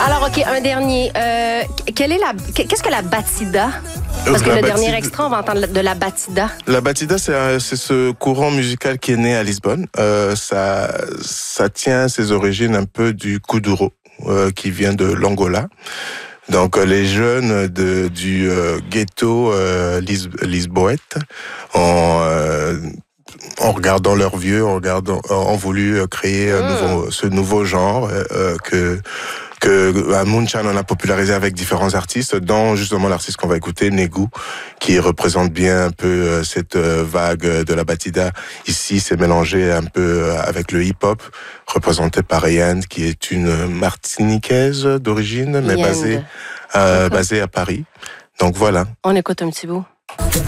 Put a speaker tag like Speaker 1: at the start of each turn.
Speaker 1: Alors, OK, un dernier. Qu'est-ce que la batida? Parce que le dernier extrait, on va entendre de la batida.
Speaker 2: La batida, c'est ce courant musical qui est né à Lisbonne. Ça tient ses origines un peu du kuduro, qui vient de l'Angola. Donc les jeunes du ghetto lisboète en regardant leurs vieux, ont voulu créer ce nouveau genre que Moonshine en a popularisé avec différents artistes, dont justement l'artiste qu'on va écouter, Negu, qui représente bien un peu cette vague de la batida. Ici, c'est mélangé un peu avec le hip-hop, représenté par Yann, qui est une martiniquaise d'origine, mais basée à Paris. Donc voilà.
Speaker 1: On écoute un petit bout.